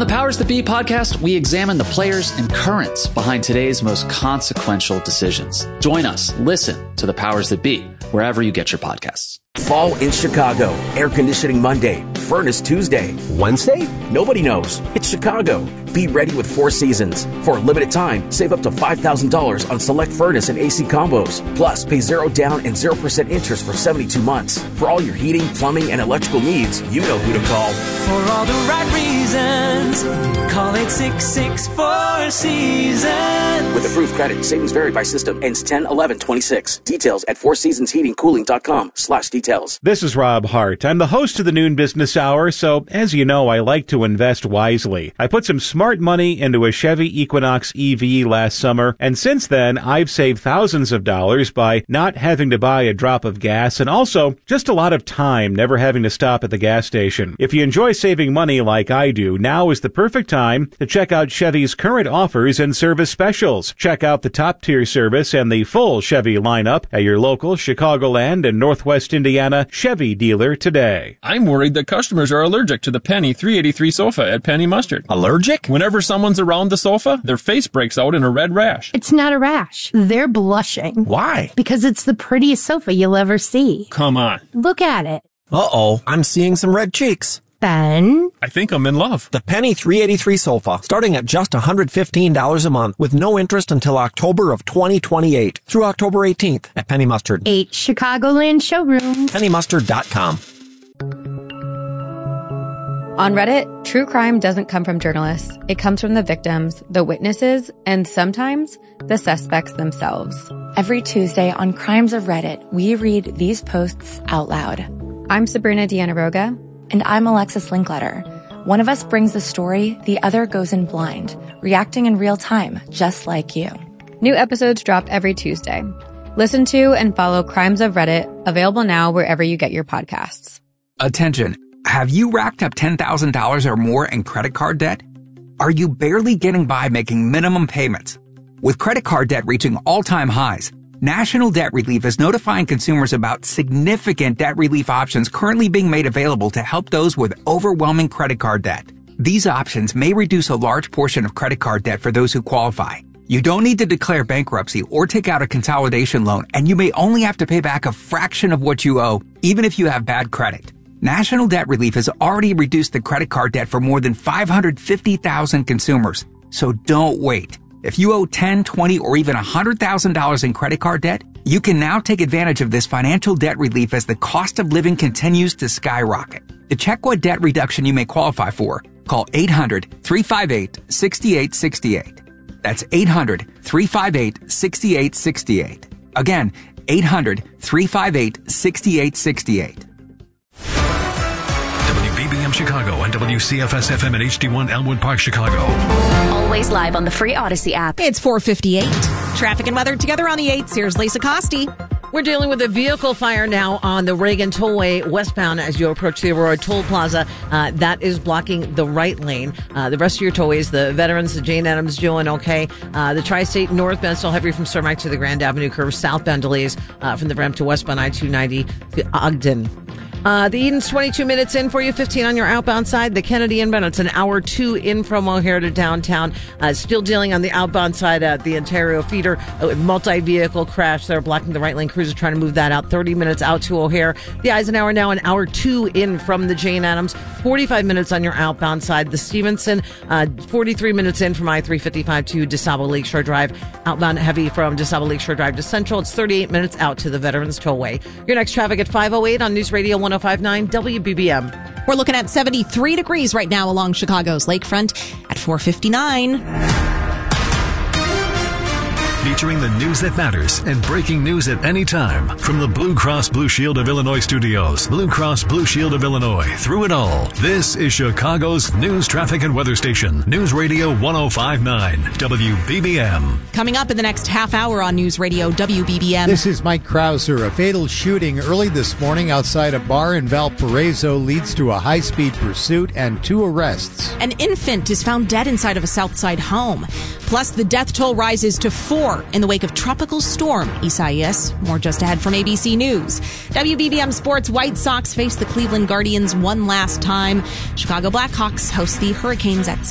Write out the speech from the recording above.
the Powers That Be podcast, we examine the players and currents behind today's most consequential decisions. Join us. Listen to the Powers That Be wherever you get your podcasts. Fall in Chicago. Air conditioning Monday. Furnace Tuesday. Wednesday? Nobody knows. It's Chicago. Be ready with Four Seasons. For a limited time, save up to $5,000 on select furnace and AC combos. Plus, pay 0 down and 0% interest for 72 months. For all your heating, plumbing, and electrical needs, you know who to call. For all the right reasons, call 866-4 Seasons. With approved credit, savings vary by system. Ends 10/11/26. Details at fourseasonsheatingcooling.com/details. This is Rob Hart. I'm the host of the Noon Business Hour, so as you know, I like to invest wisely. I put some smart money into a Chevy Equinox EV last summer, and since then, I've saved thousands of dollars by not having to buy a drop of gas and also just a lot of time never having to stop at the gas station. If you enjoy saving money like I do, now is the perfect time to check out Chevy's current offers and service specials. Check out the top-tier service and the full Chevy lineup at your local Chicagoland and Northwest Indiana Chevy dealer today. I'm worried that customers are allergic to the Penny 383 sofa at Penny Mustard. Allergic? Whenever someone's around the sofa, their face breaks out in a red rash. It's not a rash. They're blushing. Why? Because it's the prettiest sofa you'll ever see. Come on. Look at it. Uh-oh, I'm seeing some red cheeks. Ben? I think I'm in love. The Penny 383 sofa, starting at just $115 a month with no interest until October of 2028 through October 18th at Penny Mustard. 8 Chicagoland showrooms. PennyMustard.com. On Reddit, true crime doesn't come from journalists. It comes from the victims, the witnesses, and sometimes the suspects themselves. Every Tuesday on Crimes of Reddit, we read these posts out loud. I'm Sabrina Dianaroga. And I'm Alexis Linkletter. One of us brings the story, the other goes in blind, reacting in real time, just like you. New episodes drop every Tuesday. Listen to and follow Crimes of Reddit, available now wherever you get your podcasts. Attention. Have you racked up $10,000 or more in credit card debt? Are you barely getting by making minimum payments? With credit card debt reaching all-time highs, National Debt Relief is notifying consumers about significant debt relief options currently being made available to help those with overwhelming credit card debt. These options may reduce a large portion of credit card debt for those who qualify. You don't need to declare bankruptcy or take out a consolidation loan, and you may only have to pay back a fraction of what you owe, even if you have bad credit. National Debt Relief has already reduced the credit card debt for more than 550,000 consumers. So don't wait. If you owe $10, $20, or even $100,000 in credit card debt, you can now take advantage of this financial debt relief as the cost of living continues to skyrocket. To check what debt reduction you may qualify for, call 800-358-6868. That's 800-358-6868. Again, 800-358-6868. WBBM Chicago and WCFS-FM and HD1 Elmwood Park, Chicago. Always live on the free Odyssey app. It's 4:58. Traffic and weather together on the 8s. Here's Lisa Costi. We're dealing with a vehicle fire now on the Reagan Tollway westbound as you approach the Aurora Toll Plaza. That is blocking the right lane. The rest of your tollways, the Veterans, the Jane Addams, doing okay. The Tri-State northbound still heavy from Cermak to the Grand Avenue curve. Southbound delays from the ramp to westbound I-290 to Ogden. The Eden's 22 minutes in for you, 15 on your outbound side. The Kennedy inbound, it's an hour 2 in from O'Hare to downtown. Still dealing on the outbound side at the Ontario feeder. Multi-vehicle crash there, blocking the right lane. Cruiser trying to move that out. 30 minutes out to O'Hare. The Eisenhower now an hour 2 in from the Jane Addams. 45 minutes on your outbound side. The Stevenson, 43 minutes in from I-355 to DeSable Lakeshore Drive. Outbound heavy from DeSable Lakeshore Drive to Central. It's 38 minutes out to the Veterans Tollway. Your next traffic at 5:08 on News Radio 105.9 WBBM. We're looking at 73 degrees right now along Chicago's lakefront at 4:59. Featuring the news that matters and breaking news at any time. From the Blue Cross Blue Shield of Illinois studios, Blue Cross Blue Shield of Illinois, through it all. This is Chicago's news, traffic, and weather station. News Radio 105.9 WBBM. Coming up in the next half hour on News Radio WBBM. This is Mike Krauser. A fatal shooting early this morning outside a bar in Valparaiso leads to a high-speed pursuit and 2 arrests. An infant is found dead inside of a Southside home. Plus, the death toll rises to 4 in the wake of Tropical Storm Isaias. More just ahead from ABC News. WBBM Sports, White Sox face the Cleveland Guardians one last time. Chicago Blackhawks host the Hurricanes at